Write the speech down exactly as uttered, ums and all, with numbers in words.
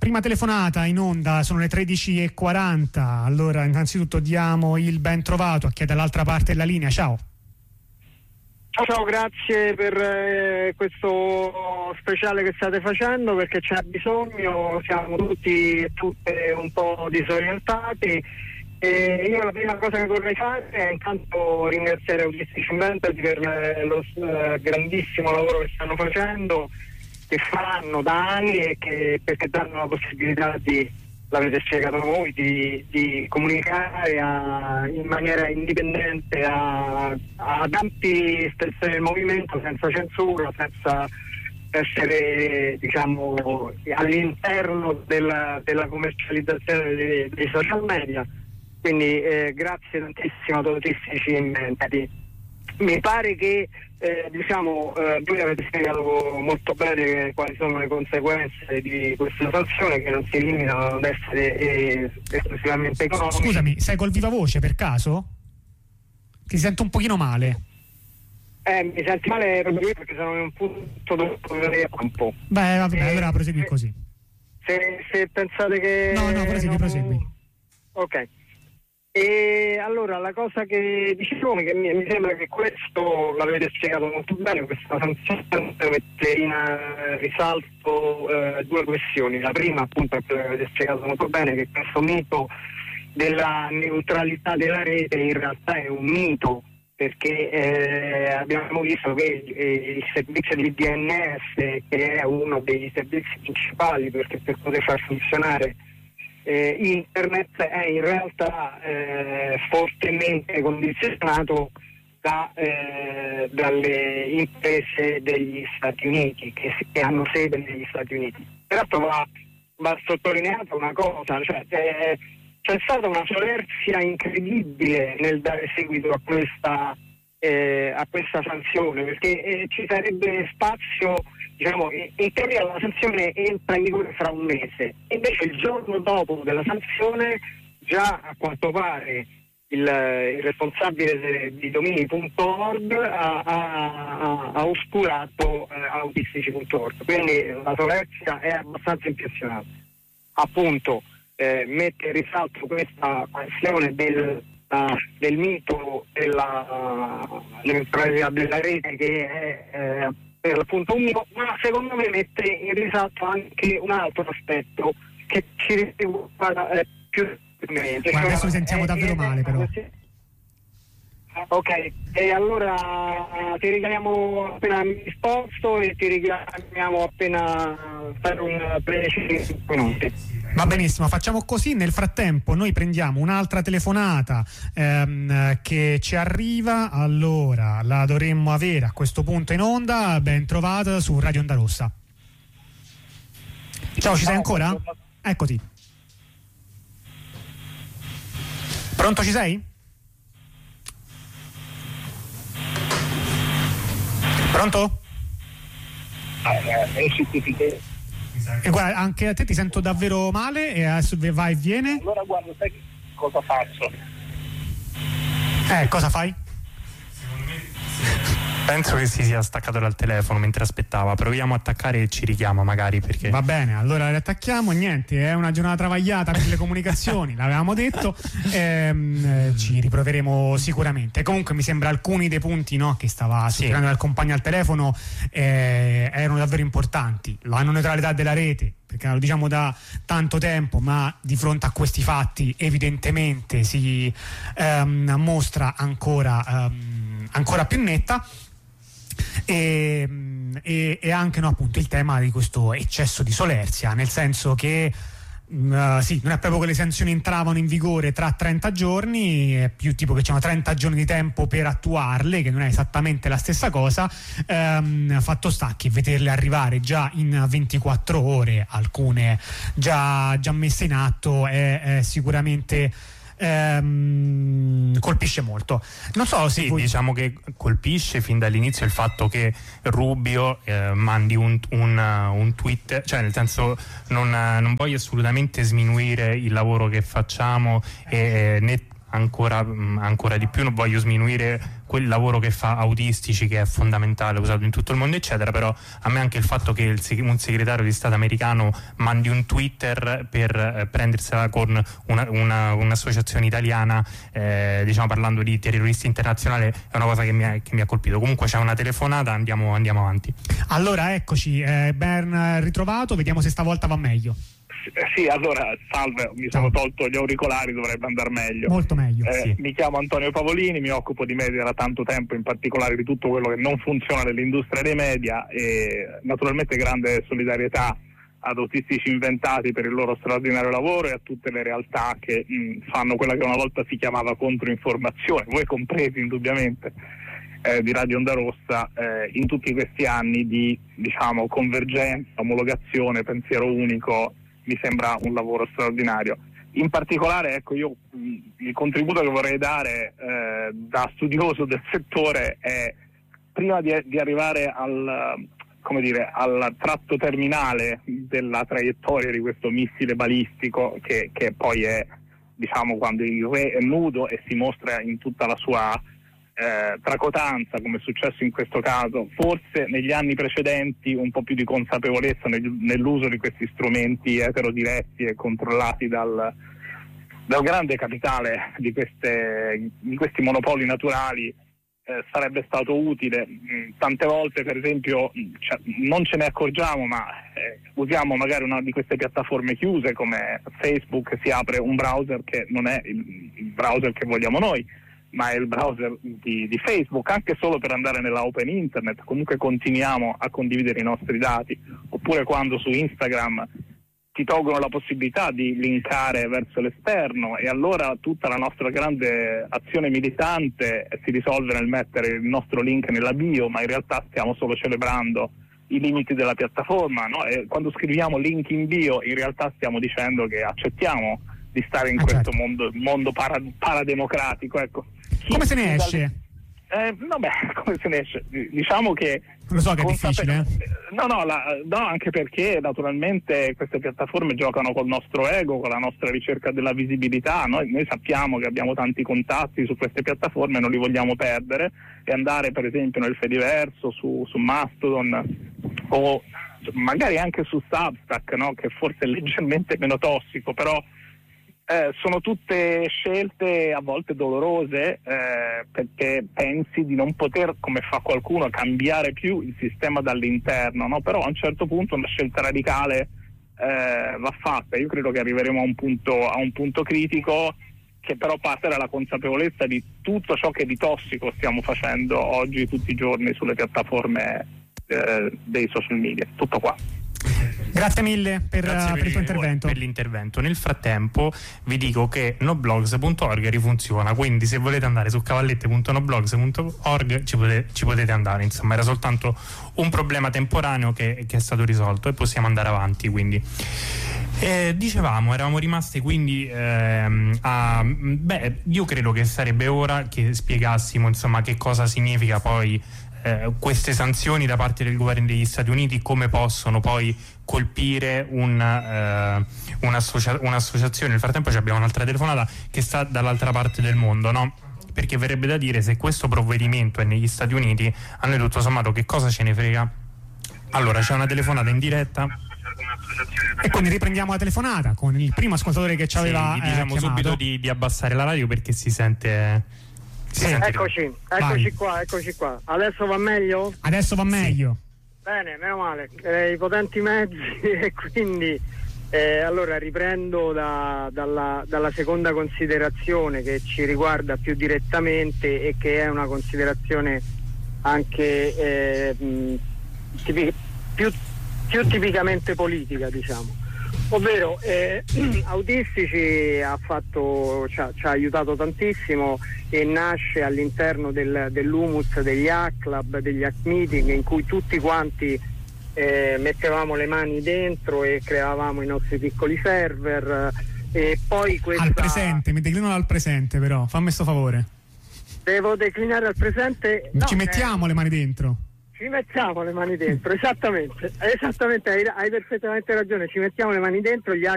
prima telefonata in onda, sono le tredici e quaranta. Allora, innanzitutto diamo il ben trovato a chi è dall'altra parte della linea. Ciao. Ciao, ciao, grazie per eh, questo speciale che state facendo, perché c'è bisogno, siamo tutti e tutte un po' disorientati. E io la prima cosa che vorrei fare è intanto ringraziare Autistici Invented per lo eh, grandissimo lavoro che stanno facendo, che fanno da anni, e che, perché danno la possibilità di, l'avete spiegato voi, di, di comunicare a, in maniera indipendente a, a tanti espressioni del movimento, senza censura, senza essere, diciamo, all'interno della, della commercializzazione dei, dei social media. Quindi eh, grazie tantissimo ad Autistici Inventati. Mi pare che eh, diciamo eh, voi avete spiegato molto bene quali sono le conseguenze di questa sanzione, che non si limitano ad essere eh, esclusivamente economiche. Scusami, sei col viva voce per caso? Ti sento un pochino male. Eh, mi senti male proprio io, perché sono in un punto dove avere campo. Beh, vabbè, eh, allora prosegui se, così. Se, se pensate che... No, no, prosegui, non... prosegui. Ok. E allora la cosa che dicevo, che mi, mi sembra che questo l'avete spiegato molto bene, questa sanzione mette in uh, risalto uh, due questioni. La prima, appunto, è quella che avete spiegato molto bene, che questo mito della neutralità della rete in realtà è un mito, perché eh, abbiamo visto che eh, il servizio di D N S, che è uno dei servizi principali perché per poter far funzionare Eh, internet, è in realtà eh, fortemente condizionato da, eh, dalle imprese degli Stati Uniti, che, che hanno sede negli Stati Uniti. Peraltro va, va sottolineata una cosa, cioè eh, c'è stata una solerzia incredibile nel dare seguito a questa eh, a questa sanzione, perché eh, ci sarebbe spazio, diciamo, in teoria la sanzione entra in vigore fra un mese, invece il giorno dopo della sanzione già a quanto pare il, il responsabile di domini punto org ha, ha, ha oscurato eh, autistici punto org, quindi la solerzia è abbastanza impressionante. Appunto eh, mette in risalto questa questione del del mito della neutralità della rete, che è eh, per l'appunto un mito, ma secondo me mette in risalto anche un altro aspetto che ci riguarda eh, più direttamente. Guarda, adesso cioè, sentiamo eh, davvero eh, male però. Ok, e allora ti richiamiamo appena mi sposto e ti richiamiamo appena per un breve minuti. Va benissimo, facciamo così. Nel frattempo noi prendiamo un'altra telefonata ehm, che ci arriva. Allora la dovremmo avere a questo punto in onda. Ben trovata su Radio Onda Rossa. Ciao, ci sei ancora? Eccoti. Pronto, ci sei? Pronto? E guarda, anche a te ti sento davvero male e adesso va e viene. Allora guarda, sai cosa faccio? Eh, cosa fai? Penso che si sia staccato dal telefono mentre aspettava. Proviamo a attaccare e ci richiama magari, perché... Va bene, allora riattacchiamo. Niente, è una giornata travagliata per le comunicazioni, l'avevamo detto. Ehm, ci riproveremo sicuramente. Comunque mi sembra alcuni dei punti, no, che stava spiegando il compagno al telefono eh, erano davvero importanti. La non neutralità della rete, perché lo diciamo da tanto tempo, ma di fronte a questi fatti evidentemente si ehm, mostra ancora, ehm, ancora più netta. E, e, e anche, no, appunto, il tema di questo eccesso di solerzia, nel senso che uh, sì, non è proprio che le sanzioni entravano in vigore tra trenta giorni, è più tipo che c'erano trenta giorni di tempo per attuarle, che non è esattamente la stessa cosa. Um, fatto sta che vederle arrivare già in ventiquattro ore, alcune già, già messe in atto, è, è sicuramente Ehm, colpisce molto. Non so se sì, voi... diciamo che colpisce fin dall'inizio il fatto che Rubio eh, mandi un, un, un tweet, cioè nel senso non, non voglio assolutamente sminuire il lavoro che facciamo e né ancora, ancora di più non voglio sminuire quel lavoro che fa Autistici, che è fondamentale, usato in tutto il mondo eccetera, però a me anche il fatto che il, un segretario di Stato americano mandi un Twitter per eh, prendersela con una, una, un'associazione italiana, eh, diciamo parlando di terroristi internazionali, è una cosa che mi ha, che mi ha colpito. Comunque c'è una telefonata, andiamo, andiamo avanti. Allora eccoci, eh, ben ritrovato, vediamo se stavolta va meglio. Sì, allora, salve, mi sono tolto gli auricolari, dovrebbe andare meglio. Molto meglio. Eh, sì. Mi chiamo Antonio Pavolini, mi occupo di media da tanto tempo, in particolare di tutto quello che non funziona nell'industria dei media, e naturalmente grande solidarietà ad Autistici Inventati per il loro straordinario lavoro e a tutte le realtà che mh, fanno quella che una volta si chiamava controinformazione, voi compresi indubbiamente, eh, di Radio Onda Rossa, eh, in tutti questi anni di, diciamo, convergenza, omologazione, pensiero unico. Mi sembra un lavoro straordinario. In particolare, ecco, io mh, il contributo che vorrei dare eh, da studioso del settore è, prima di, di arrivare al, come dire, al tratto terminale della traiettoria di questo missile balistico, che, che poi è, diciamo, quando il re è nudo e si mostra in tutta la sua Eh, tracotanza, come è successo in questo caso, forse negli anni precedenti un po' più di consapevolezza nel, nell'uso di questi strumenti eterodiretti e controllati dal, dal grande capitale di, queste, di questi monopoli naturali, eh, sarebbe stato utile. Tante volte, per esempio, cioè, non ce ne accorgiamo, ma eh, usiamo magari una di queste piattaforme chiuse come Facebook, si apre un browser che non è il, il browser che vogliamo noi, ma è il browser di, di Facebook, anche solo per andare nella open internet. Comunque continuiamo a condividere i nostri dati. Oppure quando su Instagram ti tolgono la possibilità di linkare verso l'esterno, e allora tutta la nostra grande azione militante si risolve nel mettere il nostro link nella bio, ma in realtà stiamo solo celebrando i limiti della piattaforma, no? E quando scriviamo link in bio in realtà stiamo dicendo che accettiamo di stare in ah, questo certo. mondo, mondo para, parademocratico, ecco. Chi come se ne esce? Eh, vabbè, come se ne esce? Diciamo che lo so che è difficile. Eh? No, no, la, no, anche perché naturalmente queste piattaforme giocano col nostro ego, con la nostra ricerca della visibilità. Noi, noi sappiamo che abbiamo tanti contatti su queste piattaforme, non li vogliamo perdere, e andare per esempio nel Fediverso, su, su Mastodon o magari anche su Substack, no? Che forse è leggermente meno tossico, però Eh, sono tutte scelte a volte dolorose, eh, perché pensi di non poter, come fa qualcuno, cambiare più il sistema dall'interno, no? Però a un certo punto una scelta radicale eh, va fatta. Io credo che arriveremo a un punto, a un punto critico, che però parte dalla consapevolezza di tutto ciò che di tossico stiamo facendo oggi tutti i giorni sulle piattaforme eh, dei social media. Tutto qua. Grazie mille per, Grazie per, per il tuo intervento. Per l'intervento. Nel frattempo vi dico che noblogs punto org rifunziona, quindi se volete andare su cavallette punto noblogs punto org ci potete, ci potete andare. Insomma, era soltanto un problema temporaneo che, che è stato risolto e possiamo andare avanti. Quindi eh, dicevamo, eravamo rimasti quindi ehm, a beh, io credo che sarebbe ora che spiegassimo insomma che cosa significa poi Eh, queste sanzioni da parte del governo degli Stati Uniti, come possono poi colpire un, eh, un'associa- un'associazione. Nel frattempo abbiamo un'altra telefonata che sta dall'altra parte del mondo, no? Perché verrebbe da dire, se questo provvedimento è negli Stati Uniti, a noi tutto sommato che cosa ce ne frega? Allora c'è una telefonata in diretta e quindi riprendiamo la telefonata con il primo ascoltatore che ci aveva sì, diciamo eh, subito di, di abbassare la radio perché si sente... Sì, eccoci, eccoci qua, eccoci qua. Adesso va meglio? Adesso va meglio. Sì. Bene, meno male. Eh, I potenti mezzi e quindi eh, allora riprendo da, dalla, dalla seconda considerazione che ci riguarda più direttamente e che è una considerazione anche eh, tipic- più, più tipicamente politica, diciamo. Ovvero eh, Autistici ha fatto, ci ha, ci ha aiutato tantissimo e nasce all'interno del, dell'humus degli hack club, degli hack meeting, in cui tutti quanti eh, mettevamo le mani dentro e creavamo i nostri piccoli server. E poi questa... Al presente, mi declino al presente però, fammi sto favore. Devo declinare al presente? No, ci eh... mettiamo le mani dentro. Ci mettiamo le mani dentro, esattamente, esattamente, hai, hai perfettamente ragione, ci mettiamo le mani dentro, gli